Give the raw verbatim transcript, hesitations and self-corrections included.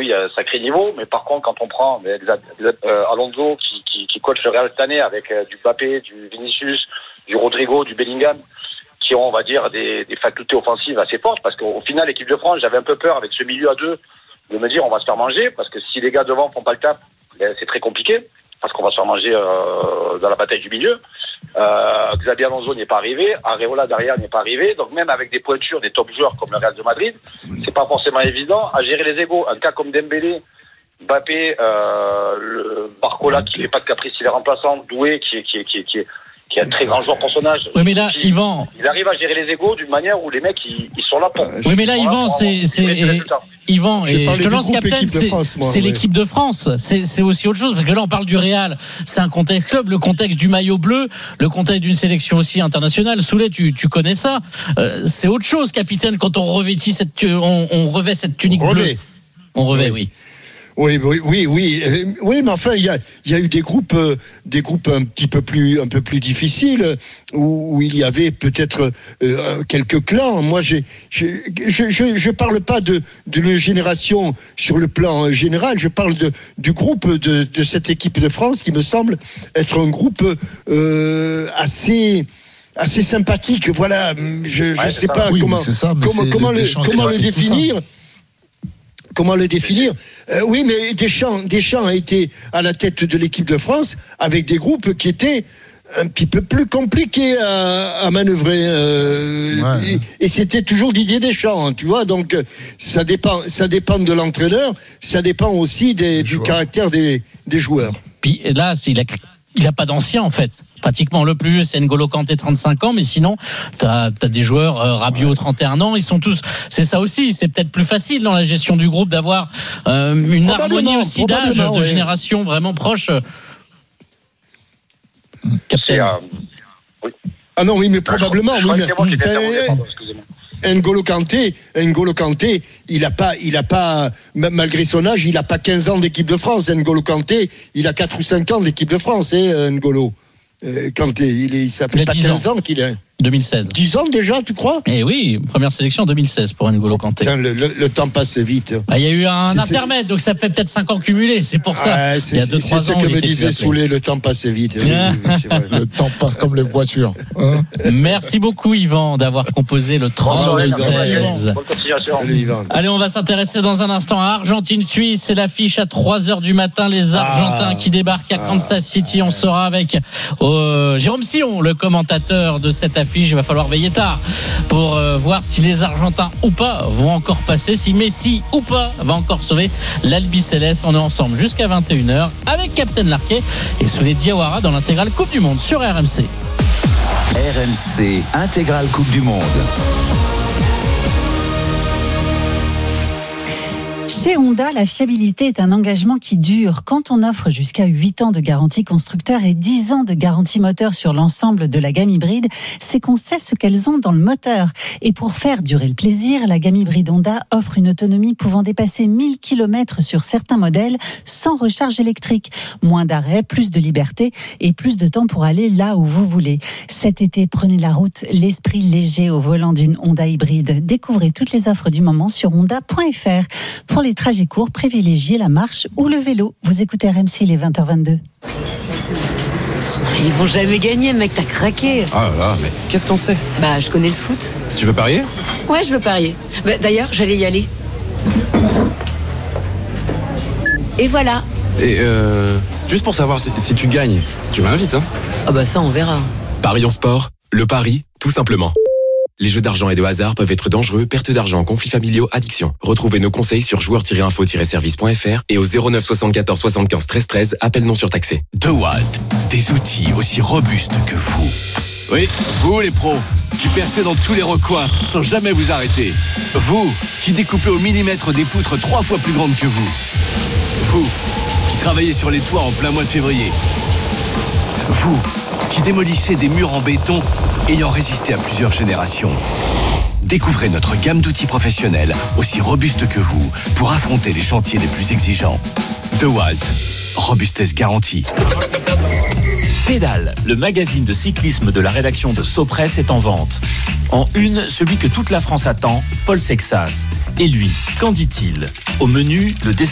oui, euh, sacré niveau, mais par contre, quand on prend mais, euh, Alonso qui, qui, qui coach le Real cette année avec euh, du Mbappé, du Vinicius, du Rodrigo, du Bellingham, qui ont, on va dire, des, des facultés offensives assez fortes, parce qu'au final, l'équipe de France, j'avais un peu peur avec ce milieu à deux de me dire on va se faire manger, parce que si les gars devant font pas le taf, ben, c'est très compliqué, parce qu'on va se faire manger euh, dans la bataille du milieu. Euh, Xabi Alonso n'est pas arrivé, Areola derrière n'est pas arrivé, donc même avec des pointures, des top joueurs comme le Real de Madrid, c'est pas forcément évident à gérer les égos. Un cas comme Dembélé, Mbappé, euh, le Barcola qui n'est pas de caprice, il est remplaçant, Doué qui est qui est qui est qui est qui est un très grand joueur pour son âge. Oui, mais là, qui, Yvan, il arrive à gérer les égos d'une manière où les mecs ils, ils sont là pour. Oui, mais là, Yvan, c'est, c'est, Yvan, et je te lance capitaine, c'est, France, moi, c'est ouais. l'équipe de France. C'est, c'est aussi autre chose, parce que là, on parle du Real. C'est un contexte club, le contexte du maillot bleu, le contexte d'une sélection aussi internationale. Soulet, tu, tu connais ça. Euh, c'est autre chose, capitaine, quand on revêtit cette, on, on revêt cette tunique on bleue. On revêt, oui. oui. Oui, oui, oui, oui, euh, oui, mais enfin, il y a, il y a eu des groupes, euh, des groupes un petit peu plus, un peu plus difficiles, où, où il y avait peut-être euh, quelques clans. Moi, j'ai, j'ai, je, je, je parle pas de d'une génération sur le plan général. Je parle de du groupe de, de cette équipe de France qui me semble être un groupe euh, assez. assez sympathique. Voilà, je, ouais, je sais pas oui, comment, ça, comment, comment le, comment le définir. Comment le définir ? euh, Oui, mais Deschamps, Deschamps a été à la tête de l'équipe de France avec des groupes qui étaient un petit peu plus compliqués à, à manœuvrer. Euh, ouais. et, et c'était toujours Didier Deschamps, hein, tu vois. Donc ça dépend, ça dépend de l'entraîneur, ça dépend aussi des, du caractère des, des joueurs. Puis là, c'est la. Il n'a pas d'ancien en fait. Pratiquement le plus vieux, c'est N'Golo Kanté, trente-cinq ans, mais sinon, tu as des joueurs, euh, Rabiot, trente et un ans, ils sont tous. C'est ça aussi, c'est peut-être plus facile dans la gestion du groupe d'avoir euh, une harmonie aussi d'âge, de ouais. génération vraiment proche. Capitaine. Euh, oui. Ah non, oui, mais probablement. Oui, mais, moi, pardon, excusez-moi. N'Golo Kanté, N'Golo Kanté, il a pas, il a pas, malgré son âge, il a pas quinze ans d'équipe de France. N'Golo Kanté, il a quatre ou cinq ans d'équipe de France, hein, N'Golo euh, Kanté. Il est, ça fait pas quinze ans qu'il est. deux mille seize. dix ans déjà, tu crois ? Eh oui, première sélection en deux mille seize pour N'Golo Kanté. Tiens, le, le, le temps passe vite. Ah, il y a eu un c'est, intermède, donc ça fait peut-être cinq ans cumulés, c'est pour ça. Ah, c'est, il y a deux, c'est ce ans, que me disait Soulet, le temps passe vite. Oui, oui, c'est vrai. Le temps passe comme les voitures. Hein. Merci beaucoup Yvan d'avoir composé le trente-deux seize. Allez, on va s'intéresser dans un instant à Argentine-Suisse. C'est l'affiche à trois heures du matin. Les Argentins ah, qui débarquent à Kansas City. On sera avec euh, Jérôme Sillon, le commentateur de cette affiche. Il va falloir veiller tard pour euh, voir si les Argentins ou pas vont encore passer, si Messi ou pas va encore sauver l'Albi Céleste. On est ensemble jusqu'à vingt et une heures avec Captain Larquet et Souley Diawara dans l'intégrale Coupe du Monde sur R M C. R M C intégrale Coupe du Monde. Chez Honda, la fiabilité est un engagement qui dure. Quand on offre jusqu'à huit ans de garantie constructeur et dix ans de garantie moteur sur l'ensemble de la gamme hybride, c'est qu'on sait ce qu'elles ont dans le moteur. Et pour faire durer le plaisir, la gamme hybride Honda offre une autonomie pouvant dépasser mille kilomètres sur certains modèles sans recharge électrique. Moins d'arrêt, plus de liberté et plus de temps pour aller là où vous voulez. Cet été, prenez la route, l'esprit léger au volant d'une Honda hybride. Découvrez toutes les offres du moment sur honda point f r. Pour les trajets courts, privilégiez la marche ou le vélo. Vous écoutez R M C, il est vingt heures vingt-deux. Ils vont jamais gagner, mec, t'as craqué. Ah là là, mais qu'est-ce qu'on sait ? Bah, je connais le foot. Tu veux parier ? Ouais, je veux parier. Bah, d'ailleurs, j'allais y aller. Et voilà. Et euh, juste pour savoir si, si tu gagnes, tu m'invites, hein ? Ah bah ça, on verra. Paris en sport, le pari, tout simplement. Les jeux d'argent et de hasard peuvent être dangereux, perte d'argent, conflits familiaux, addiction. Retrouvez nos conseils sur joueurs tiret info tiret service point f r et au zéro neuf soixante-quatorze soixante-quinze treize treize, appel non surtaxé. DeWalt, des outils aussi robustes que vous. Oui, vous les pros, qui percez dans tous les recoins sans jamais vous arrêter. Vous, qui découpez au millimètre des poutres trois fois plus grandes que vous. Vous, qui travaillez sur les toits en plein mois de février. Vous, qui démolissez des murs en béton ayant résisté à plusieurs générations. Découvrez notre gamme d'outils professionnels aussi robustes que vous pour affronter les chantiers les plus exigeants. DeWalt, robustesse garantie. Pédale, le magazine de cyclisme de la rédaction de Sopress est en vente. En une, celui que toute la France attend, Paul Sexas. Et lui, qu'en dit-il ? Au menu, le